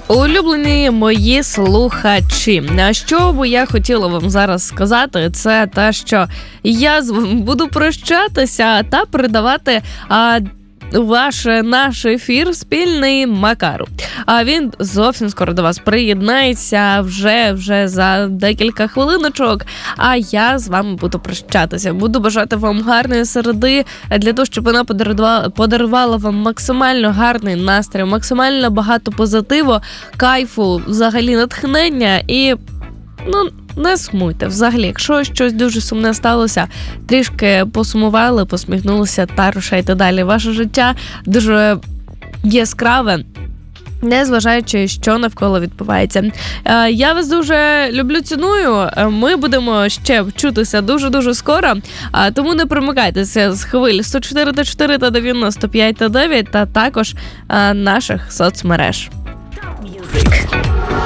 Улюблені мої слухачі, що би я хотіла вам зараз сказати, це те, що я з вами буду прощатися та передавати наш ефір спільний Макару. А він зовсім скоро до вас приєднається вже за декілька хвилиночок. А я з вами буду прощатися. Буду бажати вам гарної середи, для того, щоб вона подарувала вам максимально гарний настрій, максимально багато позитиву, кайфу, взагалі натхнення і не сумуйте. Взагалі, якщо щось дуже сумне сталося, трішки посумували, посміхнулися та рушайте далі. Ваше життя дуже яскраве, незважаючи, що навколо відбувається. Я вас дуже люблю, ціную. Ми будемо ще чутися дуже-дуже скоро, тому не примикайтеся з хвиль 104.4 та 95.9 та також наших соцмереж.